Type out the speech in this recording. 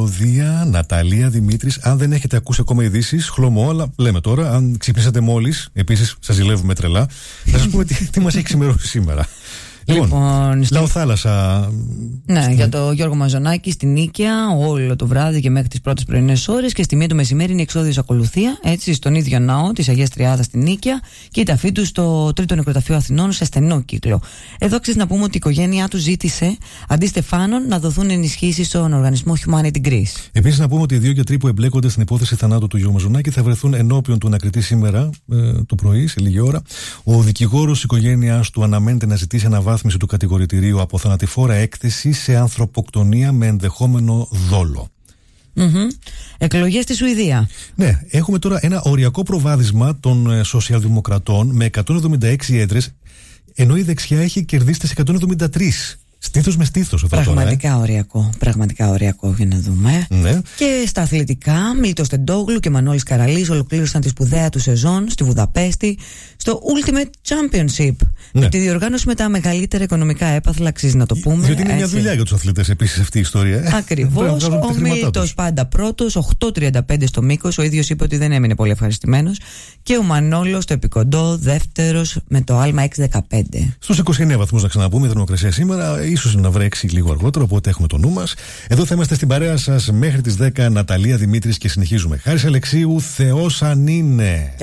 τραγούδια, Ναταλία Δημήτρης. Αν δεν έχετε ακούσει ακόμα ειδήσεις, χλωμό, αλλά λέμε τώρα, αν ξυπνήσατε μόλις, επίσης σας ζηλεύουμε τρελά, να σας πούμε τι μας έχει ξημερώσει σήμερα. Λοιπόν, Λαοθάλασσα. Ναι, για το Γιώργο Μαζονάκη στην Νίκαια, όλο το βράδυ και μέχρι τις πρώτες πρωινές ώρες, και στη 1 το μεσημέρι είναι εξόδιος ακολουθία, έτσι, στον ίδιο ναό της Αγίας Τριάδας στην Νίκαια, και η ταφή του στο 3ο νεκροταφείο Αθηνών σε στενό κύκλο. Εδώ αξίζει να πούμε ότι η οικογένειά του ζήτησε αντί στεφάνων να δοθούν ενισχύσεις στον οργανισμό Humanity Greece. Επίσης, να πούμε ότι οι 2 γιατροί που εμπλέκονται στην υπόθεση θανάτου του Γιώργου Μαζονάκη θα βρεθούν ενώπιον του ανακριτή σήμερα το πρωί, σε λίγη ώρα. Ο δικηγόρος της οικογένειας του αναμένεται να ζητήσει αναβάθμιση του κατηγορητηρίου από θανατηφόρα έκθεση σε ανθρωποκτονία με ενδεχόμενο δόλο. Εκλογές στη Σουηδία. Ναι, έχουμε τώρα ένα οριακό προβάδισμα των σοσιαλδημοκρατών με 176 έδρες, ενώ η δεξιά έχει κερδίσει τις 173. Στήθος με στήθος. Πραγματικά οριακό. Πραγματικά οριακό, για να δούμε. Ναι. Και στα αθλητικά, Μίλτος Τεντόγλου και Μανώλης Καραλής ολοκλήρωσαν τη σπουδαία του σεζόν στη Βουδαπέστη στο Ultimate Championship. Ναι. Με τη διοργάνωση με τα μεγαλύτερα οικονομικά έπαθλα, αξίζει να το πούμε. Διότι είναι μια δουλειά για τους αθλητές επίσης αυτή η ιστορία. Ακριβώς. Ο Μίλτος πάντα πρώτος, 8.35 στο μήκος. Ο ίδιος είπε ότι δεν έμεινε πολύ ευχαριστημένος. Και ο Μανόλος στο επικοντό δεύτερος με το άλμα 6.15. Στους 29 βαθμούς, να ξαναπούμε, η θερμοκρασία σήμερα. Ίσως να βρέξει λίγο αργότερο, οπότε έχουμε το νου μας. Εδώ θα είμαστε στην παρέα σας μέχρι τις 10. Ναταλία Δημήτρης και συνεχίζουμε. Χάρης Αλεξίου, Θεός αν είναι.